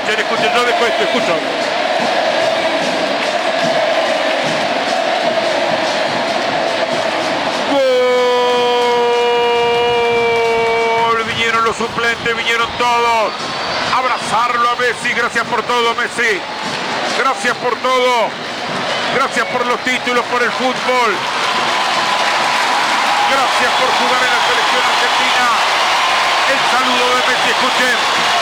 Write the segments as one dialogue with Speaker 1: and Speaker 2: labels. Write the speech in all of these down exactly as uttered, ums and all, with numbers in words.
Speaker 1: escuchen, escuchen, yo dejo esto, escucho. ¡Gol! Vinieron los suplentes, vinieron todos. Abrazarlo a Messi, gracias por todo, Messi. Gracias por todo. Gracias por los títulos, por el fútbol. Gracias por jugar en la selección argentina. El saludo de Messi, escuchen.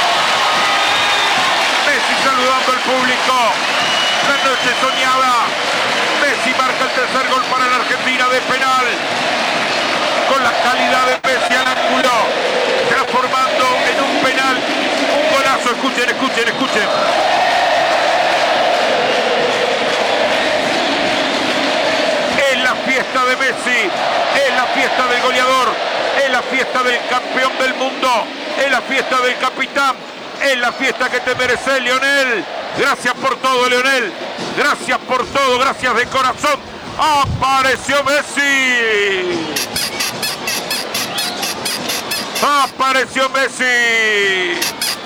Speaker 1: Messi saludando al público. La noche soñada. Messi marca el tercer gol para la Argentina de penal. Con la calidad de Messi al ángulo. Transformando en un penal. Un golazo. Escuchen, escuchen, escuchen. Es la fiesta de Messi. Es la fiesta del goleador. Es la fiesta del campeón del mundo. Es la fiesta del capitán. Es la fiesta que te mereces, Lionel. Gracias por todo, Lionel. Gracias por todo. Gracias de corazón. Apareció Messi. Apareció Messi.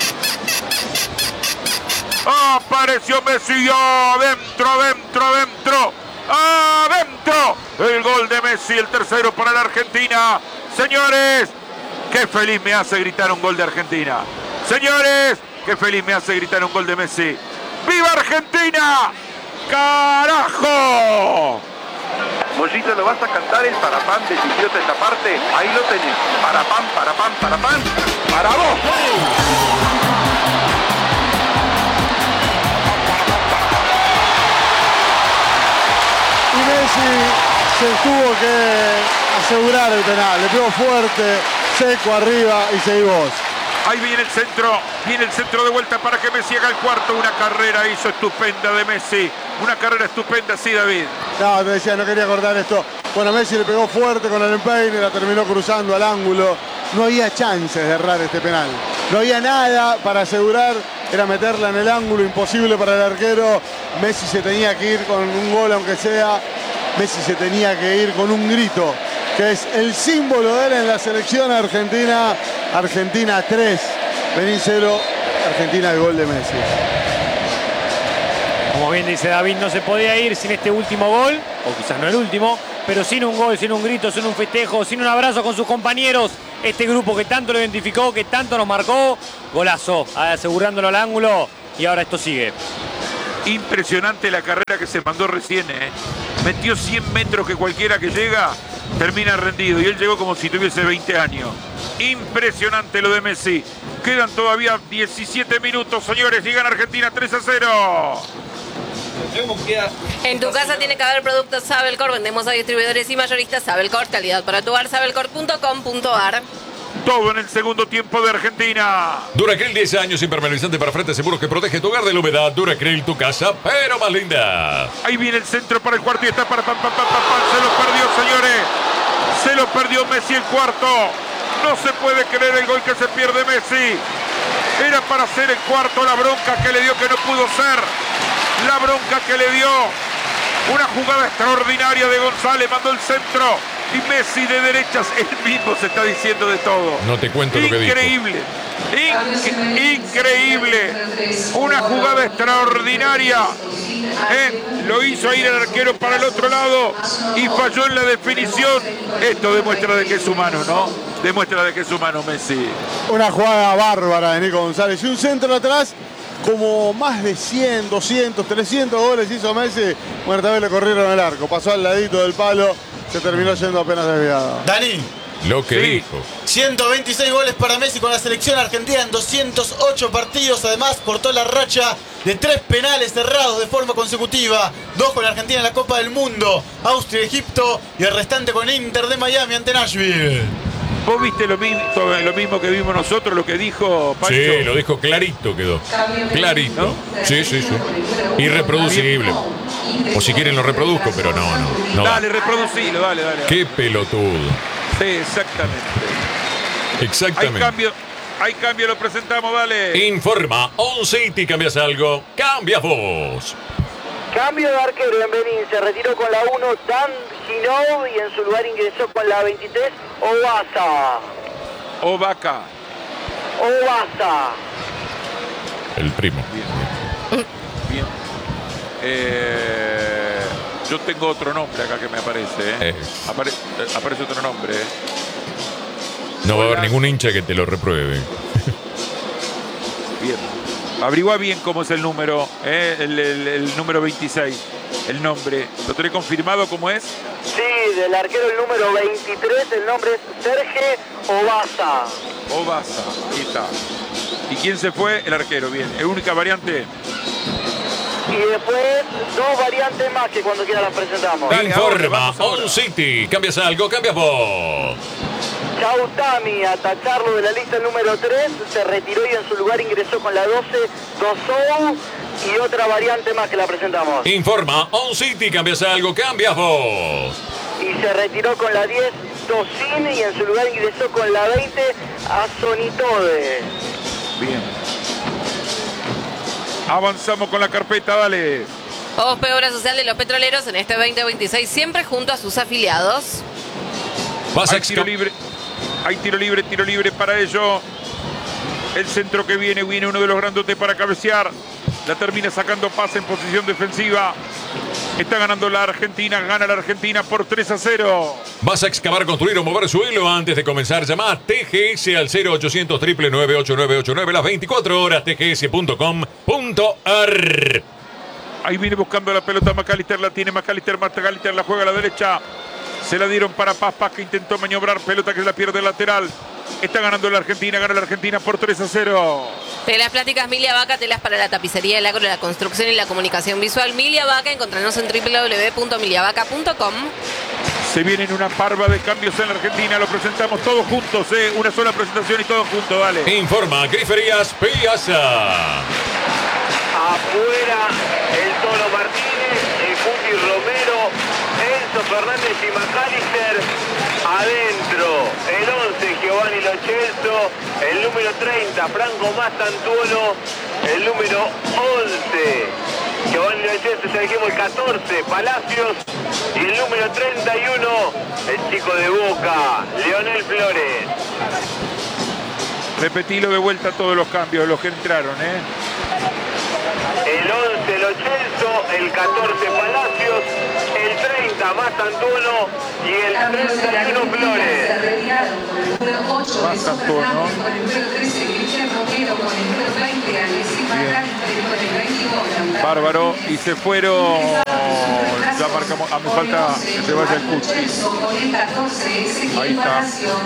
Speaker 1: Apareció Messi. Adentro, adentro, adentro. Adentro. El gol de Messi, el tercero para la Argentina. Señores, qué feliz me hace gritar un gol de Argentina. Señores, qué feliz me hace gritar un gol de Messi. ¡Viva Argentina! ¡Carajo!
Speaker 2: Mollito, ¿lo vas a cantar el parapán de Chiquiota esta parte? Ahí lo tenés. Parapán, parapán, parapán. ¡Para vos!
Speaker 3: Y Messi se tuvo que asegurar el penal. Le pegó fuerte, seco arriba y seguí vos.
Speaker 1: Ahí viene el centro, viene el centro de vuelta para que Messi haga el cuarto. Una carrera hizo estupenda de Messi. Una carrera estupenda, sí, David.
Speaker 3: No, te decía, no quería cortar esto. Bueno, Messi le pegó fuerte con el empeine, la terminó cruzando al ángulo. No había chances de errar este penal. No había nada para asegurar, era meterla en el ángulo, imposible para el arquero. Messi se tenía que ir con un gol, aunque sea. Messi se tenía que ir con un grito, que es el símbolo de él en la selección argentina. Argentina tres, Benín cero, Argentina el gol de Messi.
Speaker 4: Como bien dice David, no se podía ir sin este último gol, o quizás no el último, pero sin un gol, sin un grito, sin un festejo, sin un abrazo con sus compañeros. Este grupo que tanto lo identificó, que tanto nos marcó, golazo, asegurándolo al ángulo, y ahora esto sigue.
Speaker 1: Impresionante la carrera que se mandó recién, ¿eh? Metió cien metros que cualquiera que llega termina rendido, y él llegó como si tuviese veinte años. Impresionante lo de Messi. Quedan todavía diecisiete minutos, señores, y gana Argentina tres a cero.
Speaker 5: En tu casa tiene que haber productos Sabelcor. Vendemos a distribuidores y mayoristas Sabelcor. Calidad para tu hogar, sabelcor punto com punto ar.
Speaker 1: Todo en el segundo tiempo de Argentina.
Speaker 6: Duracryl, diez años, impermeabilizante para frente, seguro que protege tu hogar de la humedad. Duracryl, tu casa, pero más linda.
Speaker 1: Ahí viene el centro para el cuarto y está para pam, pam, pam, pam, pam. Se lo perdió, señores. Se lo perdió Messi el cuarto. No se puede creer el gol que se pierde Messi. Era para hacer el cuarto, la bronca que le dio que no pudo ser. La bronca que le dio. Una jugada extraordinaria de González, mandó el centro. Y Messi de derechas, él mismo se está diciendo de todo.
Speaker 6: No te cuento lo que dijo.
Speaker 1: Increíble. Inc- increíble. Una jugada extraordinaria. Eh, lo hizo ir el arquero para el otro lado y falló en la definición. Esto demuestra de que es humano, ¿no? Demuestra de que es humano Messi.
Speaker 3: Una jugada bárbara de Nico González y un centro atrás. Como más de cien, doscientos, trescientos goles hizo Messi. Bueno, también le corrieron el arco. Pasó al ladito del palo. Se terminó yendo apenas desviado.
Speaker 7: Dani.
Speaker 6: Lo que
Speaker 1: Sí.
Speaker 6: dijo.
Speaker 7: ciento veintiséis goles para Messi con la selección argentina en doscientos ocho partidos. Además, cortó la racha de tres penales cerrados de forma consecutiva. Dos con Argentina en la Copa del Mundo, Austria, Egipto y el restante con Inter de Miami ante Nashville.
Speaker 1: ¿Vos viste lo mismo, lo mismo que vimos nosotros, lo que dijo Pancho?
Speaker 6: Sí, lo dijo clarito quedó. Clarito.
Speaker 1: ¿No?
Speaker 6: Sí, sí, sí. Irreproducible. O si quieren lo reproduzco, pero no, no. no
Speaker 1: Dale,
Speaker 6: da.
Speaker 1: reproducilo, dale, dale.
Speaker 6: Qué pelotudo.
Speaker 1: Sí, exactamente. Hay
Speaker 6: Exactamente.
Speaker 1: cambio, hay cambio, lo presentamos, dale.
Speaker 6: Informa On City, ¿cambias algo? Cambia vos.
Speaker 8: Cambio de arquero en Benín, se retiró con la uno Dan Ginov y en su lugar ingresó con la veintitrés Obaza.
Speaker 1: O Vaca.
Speaker 8: Obaza.
Speaker 6: el primo.
Speaker 1: Bien. Bien. Eh, yo tengo otro nombre acá que me aparece. ¿eh?
Speaker 6: Eh.
Speaker 1: Apare- eh, aparece otro nombre. ¿eh?
Speaker 6: No va a haber
Speaker 1: Hola.
Speaker 6: ningún hincha que te lo repruebe.
Speaker 1: Bien. Averigua bien cómo es el número, ¿eh? el, el- el número veintiséis, el nombre. ¿Lo tenés confirmado cómo es?
Speaker 8: Sí, del arquero el número veintitrés, el nombre es Serge Obaza.
Speaker 1: Obasa, ahí está. ¿Y quién se fue? El arquero, bien. ¿Es única variante?
Speaker 8: Y después dos variantes más que cuando quiera las presentamos.
Speaker 1: Dale, ahora,
Speaker 6: Informa
Speaker 1: vamos ahora.
Speaker 6: On City. ¿Cambias algo? Cambias vos.
Speaker 8: Chautami, a tacharlo de la lista el número tres, se retiró y en su lugar ingresó con la doce, Dosou, y otra variante más que la presentamos.
Speaker 6: Informa On City. ¿Cambias algo? Cambias vos.
Speaker 8: Y se retiró con la diez, Docin, y en su lugar ingresó con la veinte, Azonitode.
Speaker 1: Bien. Avanzamos con la carpeta, dale.
Speaker 5: O P Obra Social de los Petroleros en este veinte veintiséis, siempre junto a sus afiliados.
Speaker 6: Vas a
Speaker 1: Hay tiro
Speaker 6: exca-
Speaker 1: libre. Hay tiro libre, tiro libre para ello. El centro que viene, viene uno de los grandotes para cabecear. La termina sacando pase en posición defensiva. Está ganando la Argentina, gana la Argentina por tres a cero.
Speaker 6: Vas a excavar, construir o mover suelo. Antes de comenzar, llama a T G S al cero ochocientos, nueve nueve ocho nueve ocho nueve las veinticuatro horas, t g s punto com punto a r.
Speaker 1: Ahí viene buscando la pelota McAllister, la tiene McAllister, McAllister la juega a la derecha. Se la dieron para Paz, Paz que intentó maniobrar, pelota que la pierde el lateral. Está ganando la Argentina, gana la Argentina por tres a cero.
Speaker 5: Telas Plásticas Milia Vaca, telas para la tapicería, el agro, la construcción y la comunicación visual. Milia Vaca, encontrarnos en w w w punto milia vaca punto com.
Speaker 1: Se vienen una parva de cambios en la Argentina, lo presentamos todos juntos, ¿eh? Una sola presentación y todos juntos, dale.
Speaker 6: Informa Griferías Piazza.
Speaker 2: Afuera el Toro Martínez, el Cuti Romero, Enzo Fernández y McAllister. Adentro el once Giovanni Lo Celso, el número treinta Franco Mastantuono, el número once Giovanni Lo Celso, ya dijimos el catorce Palacios, y el número treinta y uno el chico de Boca, Leonel Flores.
Speaker 1: Repetilo de vuelta todos los cambios, los que entraron, ¿eh?
Speaker 2: El once Lo Celso, el catorce Palacios, el treinta Mastantuono y el treinta y uno Flores.
Speaker 1: Mastantuono. Bárbaro, y se fueron. Ya marcamos, ah, me falta que se vaya el Cuti. Ahí está.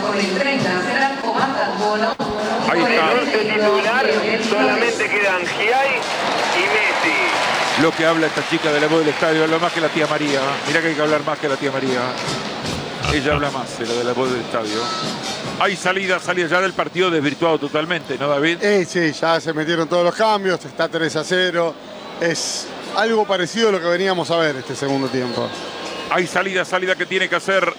Speaker 1: Ahí
Speaker 2: En el
Speaker 1: está.
Speaker 2: once titular solamente quedan Giai y Messi.
Speaker 1: Lo que habla esta chica de la voz del estadio, habla más que la tía María. Mirá que hay que hablar más que la tía María. Ella habla más, la de la voz del estadio. Hay salida, salida ya del partido desvirtuado totalmente, ¿no, David?
Speaker 3: Eh, sí, ya se metieron todos los cambios, está tres a cero. Es algo parecido a lo que veníamos a ver este segundo tiempo.
Speaker 1: Hay salida, salida que tiene que hacer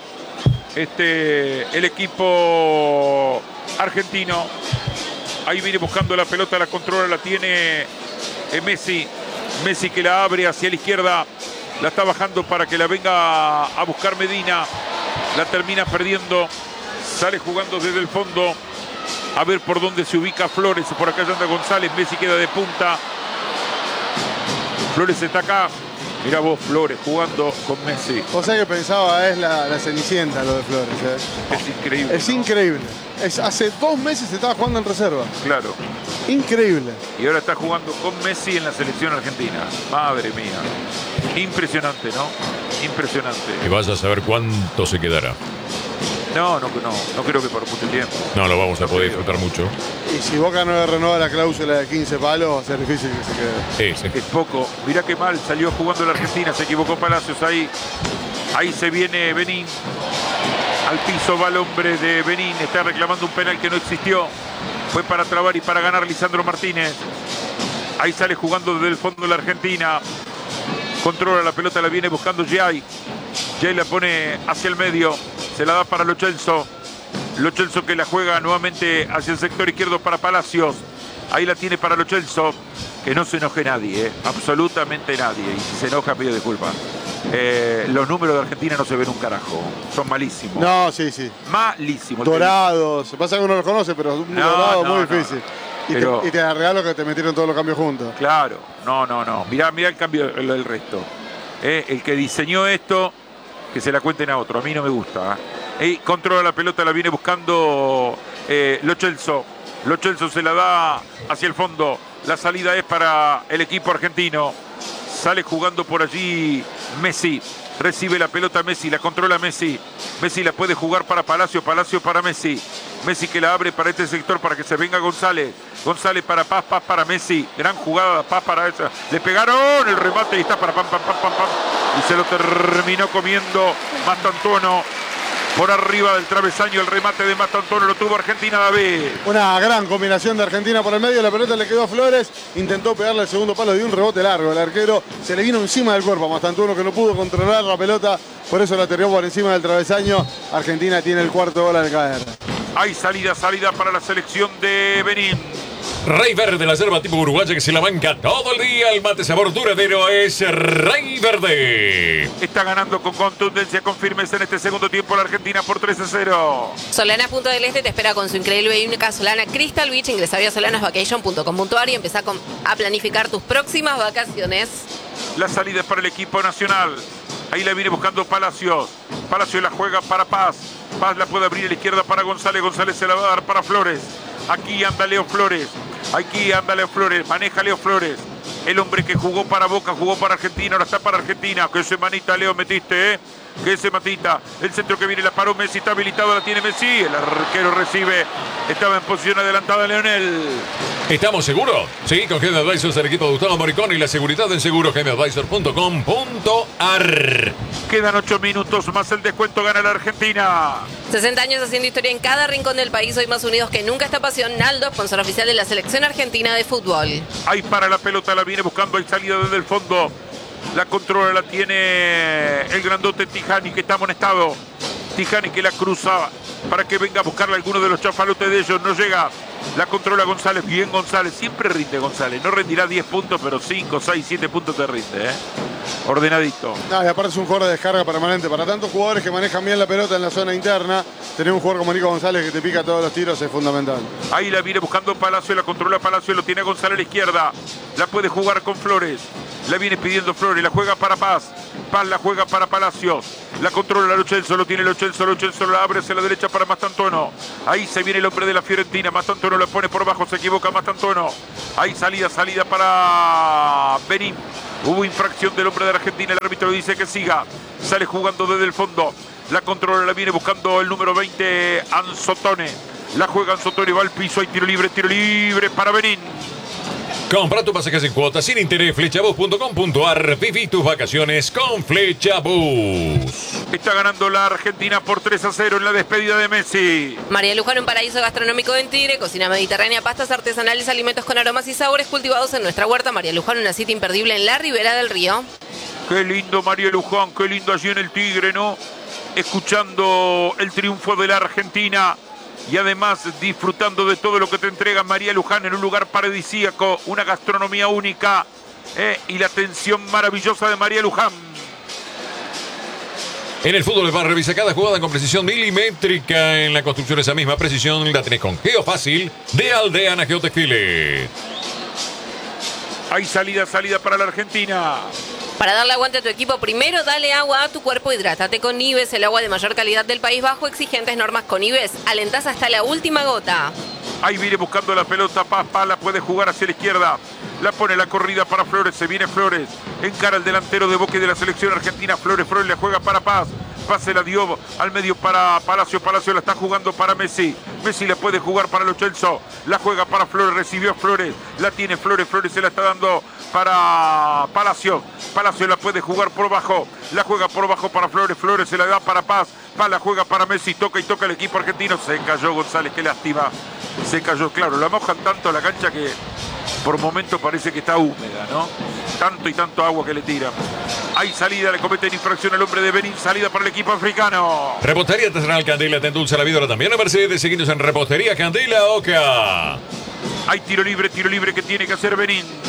Speaker 1: este, el equipo argentino. Ahí viene buscando la pelota, la controla, la tiene eh, Messi. Messi que la abre hacia la izquierda. La está bajando para que la venga a buscar Medina. La termina perdiendo. Sale jugando desde el fondo. A ver por dónde se ubica Flores. Por acá ya anda González. Messi queda de punta. Flores está acá. Mirá vos, Flores, jugando con Messi.
Speaker 3: O sea que pensaba, es la, la cenicienta lo de Flores. ¿eh?
Speaker 1: Es increíble.
Speaker 3: Es
Speaker 1: ¿no?
Speaker 3: increíble. Es, hace dos meses estaba jugando en reserva.
Speaker 1: Claro.
Speaker 3: Increíble.
Speaker 1: Y ahora está jugando con Messi en la selección argentina. Madre mía. Impresionante, ¿no? Impresionante.
Speaker 6: Y vas a saber cuánto se quedará.
Speaker 1: No, no, no, no creo que por mucho tiempo.
Speaker 6: No lo vamos a poder disfrutar mucho.
Speaker 3: Y si Boca no le renueva la cláusula de quince palos, va a ser difícil que se quede.
Speaker 6: Sí, sí.
Speaker 1: Es poco. Mirá qué mal salió jugando la Argentina. Se equivocó Palacios ahí. Ahí se viene Benín. Al piso va el hombre de Benín. Está reclamando un penal que no existió. Fue para trabar y para ganar Lisandro Martínez. Ahí sale jugando desde el fondo la Argentina. Controla la pelota, la viene buscando Giai. Giai la pone hacia el medio. Se la da para Lo Celso. Lo Celso que la juega nuevamente hacia el sector izquierdo para Palacios. Ahí la tiene para Lo Celso. Que no se enoje nadie, ¿eh? Absolutamente nadie. Y si se enoja, pido disculpas. Eh, los números de Argentina no se ven un carajo. Son malísimos.
Speaker 3: No, sí, sí.
Speaker 1: Malísimos.
Speaker 3: Dorados. Pasa que uno los conoce, pero un
Speaker 1: No,
Speaker 3: dorado
Speaker 1: no,
Speaker 3: muy
Speaker 1: no,
Speaker 3: difícil. Y,
Speaker 1: Pero,
Speaker 3: te, y te da regalo que te metieron todos los cambios juntos.
Speaker 1: claro, no, no, no. Mirá, mirá el cambio el, el resto. Eh, el que diseñó esto, que se la cuenten a otro. A mí no me gusta. ¿eh? Y controla la pelota, la viene buscando eh, Lo Celso. Lo Celso se la da hacia el fondo. La salida es para el equipo argentino. Sale jugando por allí Messi. Recibe la pelota Messi, la controla Messi. Messi la puede jugar para Palacio, Palacio para Messi. Messi que la abre para este sector para que se venga González. González para Paz, Paz para Messi. Gran jugada, Paz para esa. Le pegaron el remate y está para pam, pam, pam, pam, pam. Y se lo terminó comiendo Mastantuono. Por arriba del travesaño el remate de Mastantuono lo tuvo Argentina, David.
Speaker 3: Una gran combinación de Argentina por el medio. La pelota le quedó a Flores. Intentó pegarle al segundo palo de un rebote largo. El arquero se le vino encima del cuerpo a Mastantuono, que no pudo controlar la pelota. Por eso la tiró por encima del travesaño. Argentina tiene el cuarto gol al caer.
Speaker 1: Hay salida, salida para la selección de Benín.
Speaker 6: Rey Verde, la yerba tipo uruguaya que se la banca todo el día. El mate sabor duradero es Rey Verde.
Speaker 1: Está ganando con contundencia, con firmeza en este segundo tiempo la Argentina por tres a cero.
Speaker 5: Solana Punta del Este te espera con su increíble y única Solana Crystal Beach. Ingresa a solanasvacation punto com punto a r y empezá con, a planificar tus próximas vacaciones.
Speaker 1: La salida es para el equipo nacional. Ahí la viene buscando Palacios. Palacios la juega para Paz. Paz la puede abrir a la izquierda para González. González se la va a dar para Flores. Aquí anda Leo Flores. Aquí anda Leo Flores. Maneja Leo Flores. El hombre que jugó para Boca, jugó para Argentina, ahora está para Argentina. Que ese manita, Leo, metiste, ¿eh? Que ese matita. El centro que viene la paró Messi, está habilitado, la tiene Messi. El arquero recibe. Estaba en posición adelantada Leonel.
Speaker 6: ¿Estamos seguros? Sí, con Game Advisors, el equipo de Gustavo Moricón y la seguridad en seguro, game advisor punto com punto a r.
Speaker 1: Quedan ocho minutos más el descuento, gana la Argentina.
Speaker 5: sesenta años haciendo historia en cada rincón del país, hoy más unidos que nunca esta pasión. Naldo, sponsor oficial de la selección argentina de fútbol.
Speaker 1: Ahí para la pelota, la viene buscando, hay salida desde el fondo. La controla, la tiene el grandote Tijani, que está amonestado. Tijani que la cruza para que venga a buscarle a alguno de los chafalotes de ellos. No llega. La controla González. Bien González. Siempre rinde González. No rendirá diez puntos, pero cinco, seis, siete puntos te rinde. ¿eh? Ordenadito.
Speaker 3: No, y aparte es un jugador de descarga permanente. Para tantos jugadores que manejan bien la pelota en la zona interna, tener un jugador como Nico González que te pica todos los tiros es fundamental.
Speaker 1: Ahí la viene buscando Palacio. La controla Palacio. Lo tiene González a la izquierda. La puede jugar con Flores. La viene pidiendo Flores. La juega para Paz. Paz la juega para Palacios. La controla Lo Celso. Lo tiene Lo Celso. Lo Celso la abre hacia la derecha para Mastantuono. Ahí se viene el hombre de la Fiorentina. Mastantuono la pone por abajo. Se equivoca Mastantuono. Ahí salida, salida para Benín. Hubo infracción del hombre de Argentina. El árbitro dice que siga. Sale jugando desde el fondo. La controla, la viene buscando el número veinte, Anzotone. La juega Anzotone, va al piso. Hay tiro libre, tiro libre para Benín.
Speaker 6: Compra tu pasajes en cuotas sin interés, flechabus punto com punto a r. Viví tus vacaciones con Flechabus.
Speaker 1: Está ganando la Argentina por tres a cero en la despedida de Messi.
Speaker 5: María Luján, un paraíso gastronómico en Tigre, cocina mediterránea, pastas artesanales, alimentos con aromas y sabores cultivados en nuestra huerta. María Luján, una cita imperdible en la ribera del río.
Speaker 1: Qué lindo María Luján, qué lindo allí en el Tigre, ¿no? Escuchando el triunfo de la Argentina. Y además disfrutando de todo lo que te entrega María Luján en un lugar paradisíaco, una gastronomía única eh, y la atención maravillosa de María Luján.
Speaker 6: En el fútbol de bar, revisa cada jugada con precisión milimétrica. En la construcción esa misma precisión la tenés con Geofácil de Aldeana Geotextiles.
Speaker 1: Hay salida, salida para la Argentina.
Speaker 5: Para darle aguante a tu equipo, primero dale agua a tu cuerpo, hidrátate con Nives, el agua de mayor calidad del país, bajo exigentes normas. Con Nives, alentás hasta la última gota.
Speaker 1: Ahí viene buscando la pelota, Paz, Paz la puede jugar hacia la izquierda. La pone la corrida para Flores, se viene Flores. Encara el delantero de Boca y de la selección argentina, Flores, Flores le juega para Paz. Paz se la dio al medio para Palacio, Palacio la está jugando para Messi. Messi la puede jugar para Lo Celso. La juega para Flores, recibió Flores. La tiene Flores, Flores se la está dando para Palacio. Palacio la puede jugar por bajo. La juega por bajo para Flores, Flores se la da para Paz. Paz la juega para Messi, toca y toca el equipo argentino. Se cayó González, qué lástima. Se cayó, claro, la mojan tanto la cancha que por momentos parece que está húmeda, ¿no? Tanto y tanto agua que le tiran. Hay salida, le cometen infracción al hombre de Benín. Salida para el equipo africano.
Speaker 6: Repostería Artesanal Candela te endulza la vida ahora también. A Mercedes, seguinos en Repostería Candela Oca.
Speaker 1: Hay tiro libre, tiro libre que tiene que hacer Benín.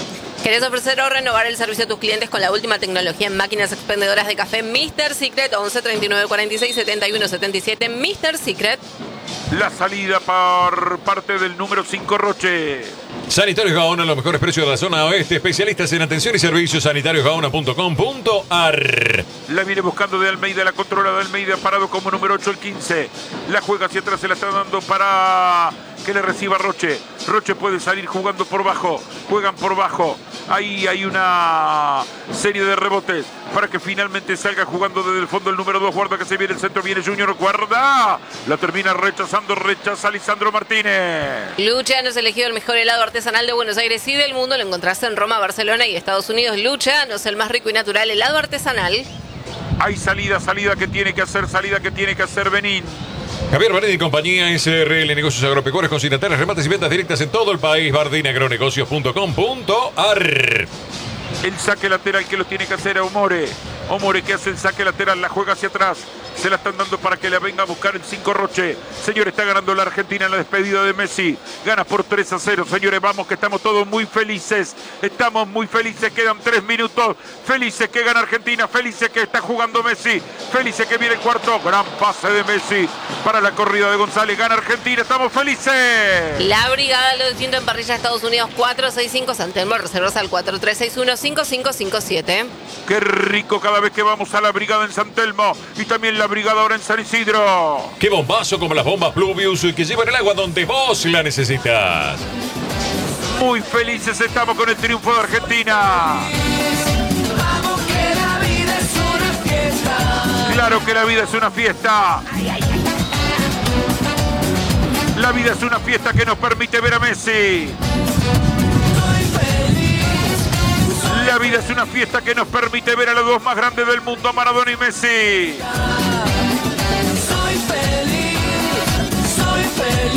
Speaker 5: ¿Querés ofrecer o renovar el servicio a tus clientes con la última tecnología en máquinas expendedoras de café? mister Secret, once treinta y nueve cuarenta y seis setenta y uno setenta y siete. mister Secret.
Speaker 1: La salida por parte del número cinco, Roche.
Speaker 6: Sanitarios Gaona, los mejores precios de la zona oeste. Especialistas en atención y servicios. sanitarios gaona punto com punto ar.
Speaker 1: La viene buscando de Almeida, la controla de Almeida, parado como número ocho, el quince. La juega hacia atrás, se la está dando para que le reciba Roche. Roche puede salir jugando por bajo. Juegan por bajo. Ahí hay una serie de rebotes para que finalmente salga jugando desde el fondo el número dos. Guarda que se viene el centro, viene Junior, guarda. La termina rechazando, rechaza Lisandro Martínez.
Speaker 5: Lucha no es elegido el mejor helado artesanal de Buenos Aires y del mundo. Lo encontraste en Roma, Barcelona y Estados Unidos. Lucha no es el más rico y natural helado artesanal.
Speaker 1: Hay salida, salida que tiene que hacer, salida que tiene que hacer Benín.
Speaker 6: Javier Bardini y compañía, S R L Negocios Agropecuarios, consignatarios, remates y ventas directas en todo el país. bardini agronegocios punto com punto ar.
Speaker 1: El saque lateral que lo tiene que hacer a Omore. Omore que hace el saque lateral, la juega hacia atrás. Se la están dando para que la venga a buscar el cinco Roche. Señores, está ganando la Argentina en la despedida de Messi. Gana por tres a cero. Señores, vamos que estamos todos muy felices. Estamos muy felices. Quedan tres minutos. Felices que gana Argentina. Felices que está jugando Messi. Felices que viene el cuarto. Gran pase de Messi para la corrida de González. Gana Argentina. Estamos felices.
Speaker 5: La brigada lo distinto en parrilla Estados Unidos cuatro seis cinco. San Telmo, reservas al cuatro tres seis uno cinco cinco cinco siete.
Speaker 1: Qué rico cada vez que vamos a la brigada en San Telmo. Y también la brigada ahora en San Isidro.
Speaker 6: Qué bombazo como las bombas Pluvius que llevan el agua donde vos la necesitas.
Speaker 1: Muy felices estamos con el triunfo de Argentina.
Speaker 9: Vamos que la vida es una fiesta.
Speaker 1: Claro que la vida es una fiesta. La vida es una fiesta que nos permite ver a Messi. La vida es una fiesta que nos permite ver a los dos más grandes del mundo, Maradona y Messi.
Speaker 9: Soy feliz, soy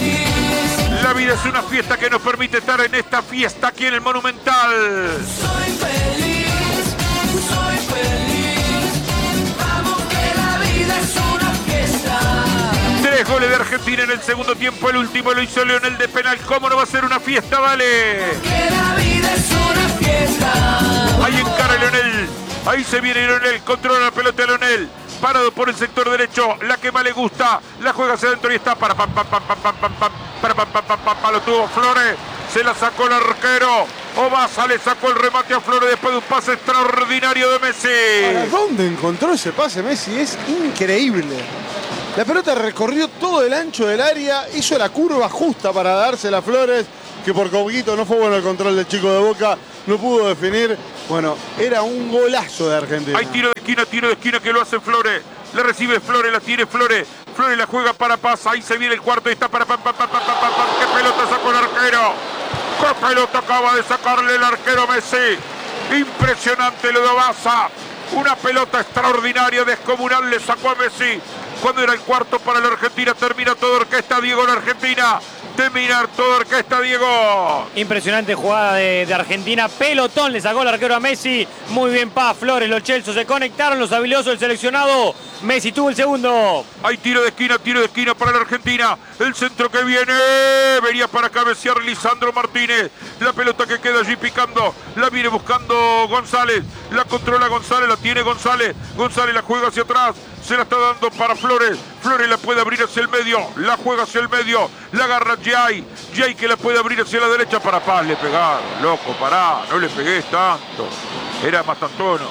Speaker 9: feliz.
Speaker 1: La vida es una fiesta que nos permite estar en esta fiesta aquí en el Monumental.
Speaker 9: Soy feliz, soy feliz. Vamos que la vida es una fiesta.
Speaker 1: Tres goles de Argentina en el segundo tiempo. El último lo hizo Leonel de penal. ¿Cómo no va a ser una fiesta? Dale.
Speaker 9: Que la vida es una fiesta.
Speaker 1: Ahí encara Leonel. Ahí se viene Leonel. Controla la pelota de Leonel. Parado por el sector derecho. La que más le gusta. La juega hacia adentro y está para pam pam pam pam pam pam pam. Para pam pam pam pam pam. Lo tuvo Flores. Se la sacó el arquero. Obasa le sacó el remate a Flores después de un pase extraordinario de Messi.
Speaker 3: ¿Para dónde encontró ese pase Messi? Es increíble. La pelota recorrió todo el ancho del área, hizo la curva justa para dársela a Flores, que por poquito no fue bueno el control del chico de Boca, no pudo definir. Bueno, era un golazo de Argentina.
Speaker 1: Hay tiro de esquina, tiro de esquina que lo hace Flores. La recibe Flores, la tiene Flores. Flores la juega para Paz, ahí se viene el cuarto y está para pam, pam, pam, pam, pam, pam. ¿Qué pelota sacó el arquero? ¿Qué pelota acaba de sacarle el arquero Messi? Impresionante lo de Obasa. Una pelota extraordinaria, descomunal, le sacó a Messi. Cuando era el cuarto para la Argentina, termina todo orquesta Diego en Argentina. Terminar todo orquesta Diego.
Speaker 4: Impresionante jugada de, de Argentina. Pelotón le sacó el arquero a Messi. Muy bien Paz, Flores, los Chelsea se conectaron, los habilidosos del seleccionado. Messi tuvo el segundo.
Speaker 1: Hay tiro de esquina, tiro de esquina para la Argentina. El centro que viene. Venía para cabecear Lisandro Martínez. La pelota que queda allí picando. La viene buscando González. La controla González, la tiene González. González la juega hacia atrás. Se la está dando para Flores. Flores la puede abrir hacia el medio. La juega hacia el medio. La agarra Jay. Jay que la puede abrir hacia la derecha para Paz. Le pegaron. Loco, pará. No le pegué tanto. Era Mastantuono.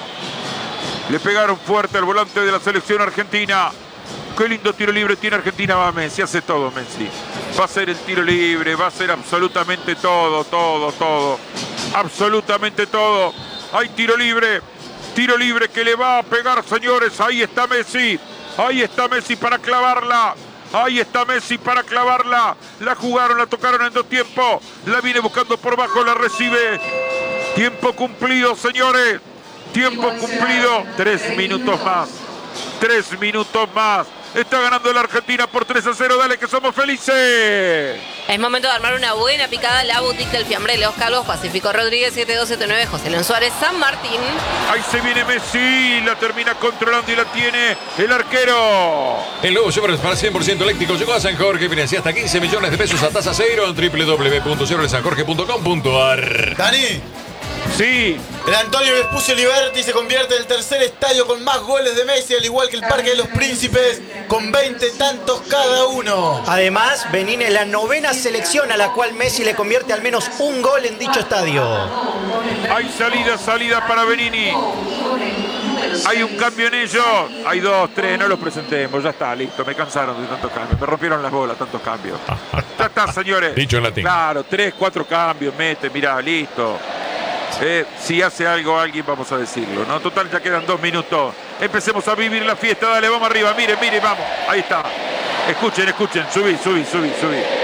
Speaker 1: Le pegaron fuerte al volante de la selección argentina. Qué lindo tiro libre tiene Argentina. Va Messi. Hace todo Messi. Va a ser el tiro libre. Va a ser absolutamente todo, todo, todo. Absolutamente todo. Hay tiro libre. Tiro libre que le va a pegar, señores. Ahí está Messi. Ahí está Messi para clavarla. Ahí está Messi para clavarla. La jugaron, la tocaron en dos tiempos. La viene buscando por bajo, la recibe. Tiempo cumplido, señores. Tiempo cumplido. Tres minutos más. Tres minutos más. Está ganando la Argentina por tres a cero. Dale que somos felices.
Speaker 5: Es momento de armar una buena picada. La boutique del fiambre, Los Calvos, Pacífico Rodríguez, siete dos siete nueve, José León Suárez, San Martín.
Speaker 1: Ahí se viene Messi. La termina controlando y la tiene el arquero.
Speaker 6: El nuevo Chevrolet para cien por ciento eléctrico llegó a San Jorge. Financia hasta quince millones de pesos a tasa cero en doble u doble u doble u punto chevrolet san jorge punto com punto ar.
Speaker 7: Dani.
Speaker 1: Sí.
Speaker 7: El Antonio Vespucio Liberty se convierte en el tercer estadio con más goles de Messi, al igual que el Parque de los Príncipes, con veinte tantos cada uno.
Speaker 10: Además, Benín es la novena selección a la cual Messi le convierte al menos un gol en dicho estadio.
Speaker 1: Hay salida, salida para Benini. Hay un cambio en ellos. Hay dos, tres, no los presentemos. Ya está, listo. Me cansaron de tantos cambios. Me rompieron las bolas, tantos cambios. Ya está, señores.
Speaker 6: Dicho en latín.
Speaker 1: Claro, tres, cuatro cambios. Mete, mirá, listo. Eh, si hace algo alguien, vamos a decirlo, ¿no? Total, ya quedan dos minutos. Empecemos a vivir la fiesta. Dale, vamos arriba. Miren, miren, vamos. Ahí está. Escuchen, escuchen. Subí, subí, subí, subí.